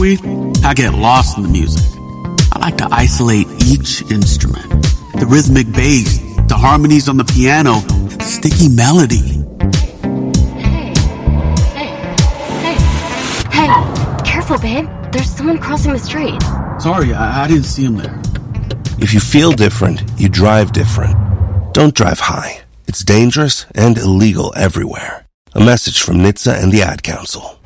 tumbleweed, I get lost in the music. I like to isolate each instrument. The rhythmic bass, the harmonies on the piano, the sticky melody. Hey, careful, babe. There's someone crossing the street. Sorry, I didn't see him there. If you feel different, you drive different. Don't drive high. It's dangerous and illegal everywhere. A message from NHTSA and the Ad Council.